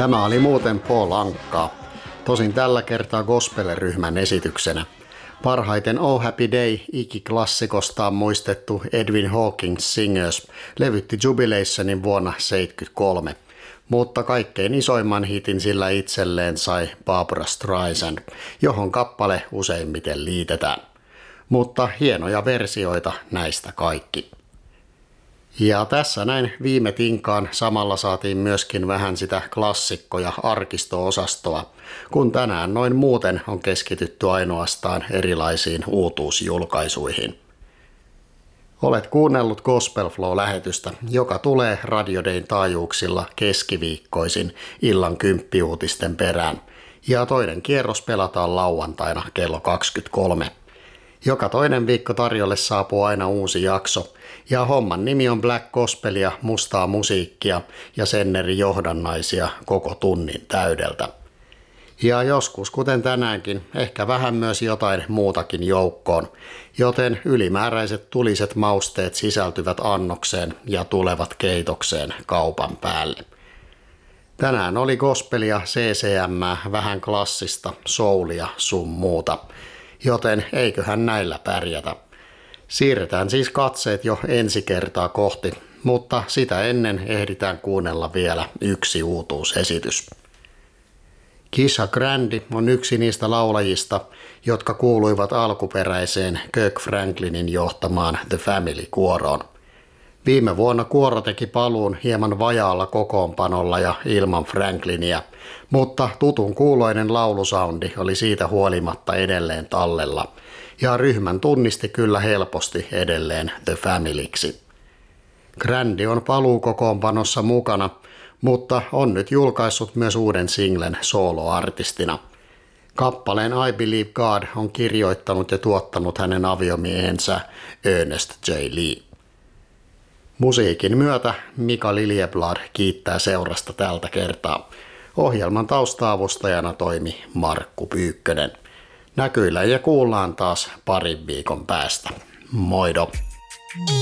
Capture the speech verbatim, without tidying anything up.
Tämä oli muuten Paul Ankaa, tosin tällä kertaa gospel-ryhmän esityksenä. Parhaiten Oh Happy Day ikiklassikostaan muistettu Edwin Hawkins Singers levytti Jubilationin vuonna seitsemänkymmentäkolme, mutta kaikkein isoimman hitin sillä itselleen sai Barbra Streisand, johon kappale useimmiten liitetään. Mutta hienoja versioita näistä kaikki. Ja tässä näin viime tinkaan samalla saatiin myöskin vähän sitä klassikko- ja arkisto-osastoa, kun tänään noin muuten on keskitytty ainoastaan erilaisiin uutuusjulkaisuihin. Olet kuunnellut Gospel Flow-lähetystä, joka tulee Radio Dayn taajuuksilla keskiviikkoisin illan kymppiuutisten perään, ja toinen kierros pelataan lauantaina kello kaksikymmentäkolme. Joka toinen viikko tarjolle saapuu aina uusi jakso, ja homman nimi on Black Gospelia, mustaa musiikkia ja sen eri johdannaisia koko tunnin täydeltä. Ja joskus, kuten tänäänkin, ehkä vähän myös jotain muutakin joukkoon, joten ylimääräiset tuliset mausteet sisältyvät annokseen ja tulevat keitokseen kaupan päälle. Tänään oli gospelia, C C M, vähän klassista, soulia sun muuta. Joten eiköhän näillä pärjätä. Siirretään siis katseet jo ensi kertaa kohti, mutta sitä ennen ehditään kuunnella vielä yksi uutuusesitys. Kisha Grandi on yksi niistä laulajista, jotka kuuluivat alkuperäiseen Kirk Franklinin johtamaan The Family-kuoroon. Viime vuonna kuoro teki paluun hieman vajaalla kokoonpanolla ja ilman Franklinia, mutta tutun kuuloinen laulusoundi oli siitä huolimatta edelleen tallella, ja ryhmän tunnisti kyllä helposti edelleen The Familyksi. Grandi on paluukokoonpanossa mukana, mutta on nyt julkaissut myös uuden singlen soloartistina. Kappaleen I Believe God on kirjoittanut ja tuottanut hänen aviomiehensä Ernest J. Lee. Musiikin myötä Mika Liljeblad kiittää seurasta tältä kertaa. Ohjelman tausta-avustajana toimi Markku Pyykkönen. Näkyillä ja kuullaan taas parin viikon päästä. Moido!